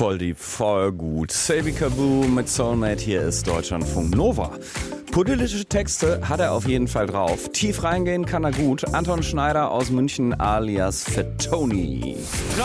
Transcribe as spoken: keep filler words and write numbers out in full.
Voll deep, voll gut. Savvy Kaboo mit Soulmate, hier ist Deutschlandfunk Nova. Politische Texte hat er auf jeden Fall drauf. Tief reingehen kann er gut. Anton Schneider aus München alias Fettoni.